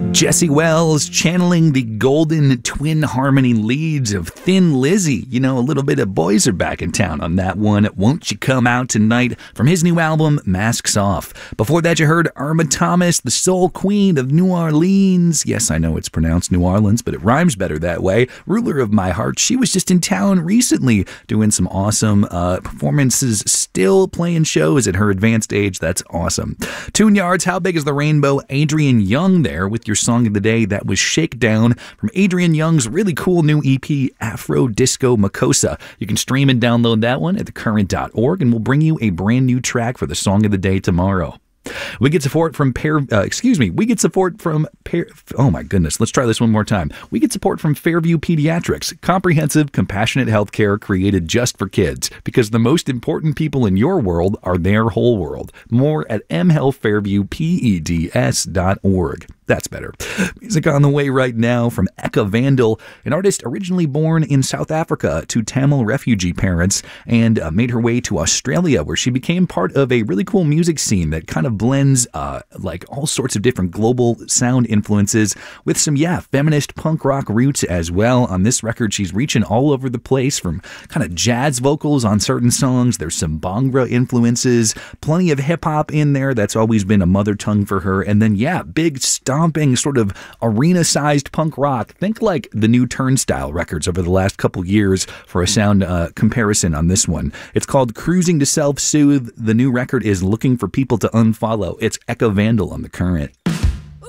Jesse Wells channeling the golden twin harmony leads of Thin Lizzy. You know, a little bit of Boys Are Back in Town on that one. Won't You Come Out Tonight from his new album, Masks Off. Before that, you heard Irma Thomas, the soul queen of New Orleans. Yes, I know it's pronounced New Orleans, but it rhymes better that way. Ruler of my heart. She was just in town recently doing some awesome performances, still playing shows at her advanced age. That's awesome. Tune Yards, How Big is the Rainbow? Adrian Young there with your song of the day. That was Shakedown from Adrian Young's really cool new EP, Afro Disco Makossa. You can stream and download that one at thecurrent.org, and we'll bring you a brand new track for the song of the day tomorrow. We get support from oh my goodness, let's try this one more time. We get support from Fairview Pediatrics, comprehensive, compassionate healthcare created just for kids, because the most important people in your world are their whole world. More at mhealthfairviewpeds.org. That's better. Music on the way right now from Eka Vandal, an artist originally born in South Africa to Tamil refugee parents, and made her way to Australia, where she became part of a really cool music scene that kind of blends like all sorts of different global sound influences with some, feminist punk rock roots as well. On this record, she's reaching all over the place, from kind of jazz vocals on certain songs. There's some Bhangra influences, plenty of hip hop in there. That's always been a mother tongue for her. And then, big stomping sort of arena-sized punk rock. Think like the new Turnstile records over the last couple years for a sound comparison on this one. It's called Cruising to Self-Soothe. The new record is Looking for People to Unfollow. It's Eka Vandal on The Current.